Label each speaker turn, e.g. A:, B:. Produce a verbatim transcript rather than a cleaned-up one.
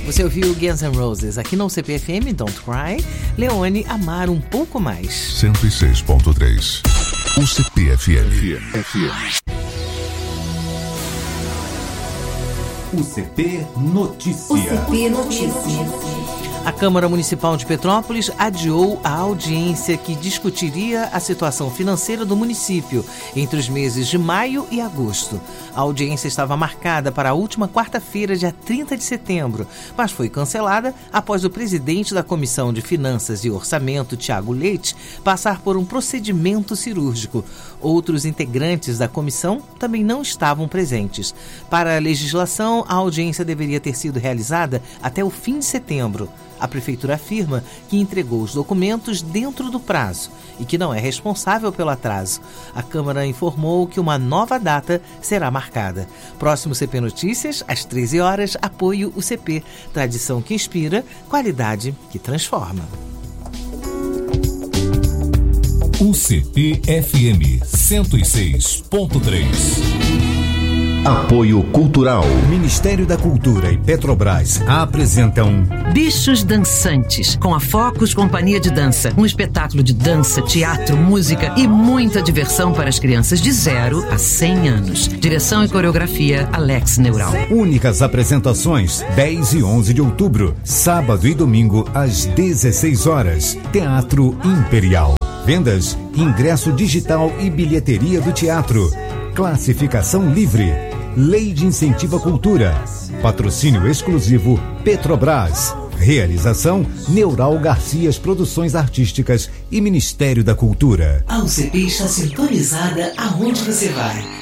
A: Você ouviu Guns N' Roses aqui no U C P F M, Don't Cry. Leone, Amar um Pouco Mais.
B: cento e seis ponto três. U C P F M.
C: U C P Notícia.
D: U C P Notícia.
A: A Câmara Municipal de Petrópolis adiou a audiência que discutiria a situação financeira do município entre os meses de maio e agosto. A audiência estava marcada para a última quarta-feira, dia trinta de setembro, mas foi cancelada após o presidente da Comissão de Finanças e Orçamento, Tiago Leite, passar por um procedimento cirúrgico. Outros integrantes da comissão também não estavam presentes. Para a legislação, a audiência deveria ter sido realizada até o fim de setembro. A Prefeitura afirma que entregou os documentos dentro do prazo e que não é responsável pelo atraso. A Câmara informou que uma nova data será marcada. Próximo C P Notícias, às treze horas, apoio U C P. Tradição que inspira, qualidade que transforma.
E: U C P F M cento e seis ponto três.
C: Apoio Cultural. Ministério da Cultura e Petrobras apresentam
F: Bichos Dançantes, com a Focus Companhia de Dança. Um espetáculo de dança, teatro, música e muita diversão para as crianças de zero a cem anos. Direção e coreografia, Alex Neural.
C: Únicas apresentações, dez e onze de outubro, sábado e domingo, às dezesseis horas. Teatro Imperial. Vendas, ingresso digital e bilheteria do teatro. Classificação livre. Lei de Incentivo à Cultura. Patrocínio exclusivo Petrobras. Realização Neural Garcias Produções Artísticas e Ministério da Cultura.
A: A U C P está sintonizada aonde você vai.